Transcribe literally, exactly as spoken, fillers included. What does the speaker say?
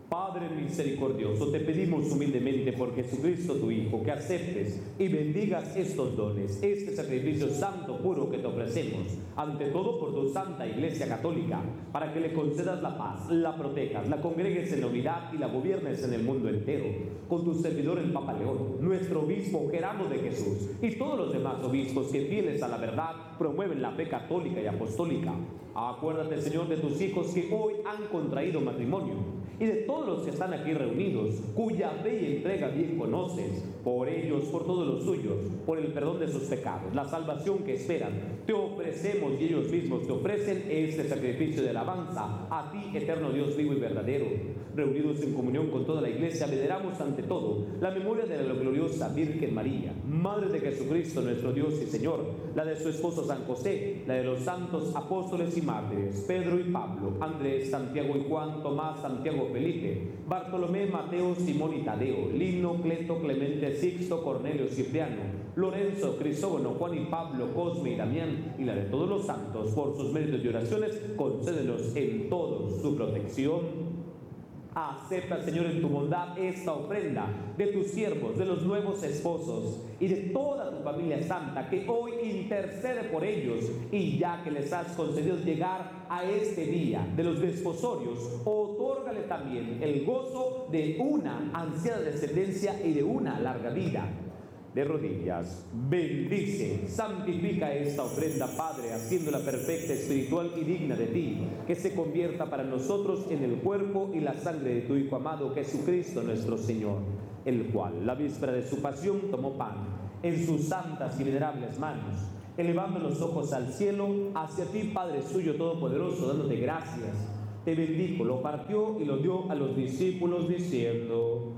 Padre misericordioso, te pedimos humildemente por Jesucristo tu Hijo, que aceptes y bendigas estos dones, este sacrificio santo, puro que te ofrecemos, ante todo por tu Santa Iglesia Católica, para que le concedas la paz, la protejas, la congregues en la unidad y la gobiernes en el mundo entero, con tu servidor el Papa León, nuestro obispo Gerardo de Jesús, y todos los demás obispos que, fieles a la verdad, promueven la fe católica y apostólica. Acuérdate, Señor, de tus hijos que hoy han contraído matrimonio, y de todos los que están aquí reunidos, cuya fe y entrega bien conoces, por ellos, por todos los suyos, por el perdón de sus pecados, la salvación que esperan, te ofrecemos y ellos mismos te ofrecen este sacrificio de alabanza a ti, eterno Dios vivo y verdadero. Reunidos en comunión con toda la Iglesia, veneramos ante todo la memoria de la gloriosa Virgen María, Madre de Jesucristo nuestro Dios y Señor, la de su esposo San José, la de los santos apóstoles y mártires, Pedro y Pablo, Andrés, Santiago y Juan, Tomás, Santiago, Felipe, Bartolomé, Mateo, Simón y Tadeo, Lino, Cleto, Clemente, Sixto, Cornelio, Cipriano, Lorenzo, Crisógono, Juan y Pablo, Cosme y Damián, y la de todos los santos, por sus méritos y oraciones, concédelos en todos su protección. Acepta, Señor, en tu bondad esta ofrenda de tus siervos, de los nuevos esposos y de toda tu familia santa, que hoy intercede por ellos, y ya que les has concedido llegar a este día de los desposorios, otórgale también el gozo de una anciana descendencia y de una larga vida. De rodillas, bendice, santifica esta ofrenda, Padre, haciéndola perfecta, espiritual y digna de ti, que se convierta para nosotros en el cuerpo y la sangre de tu Hijo amado, Jesucristo nuestro Señor, el cual, la víspera de su pasión, tomó pan en sus santas y venerables manos, elevando los ojos al cielo, hacia ti, Padre suyo todopoderoso, dándote gracias, te bendijo, lo partió y lo dio a los discípulos, diciendo: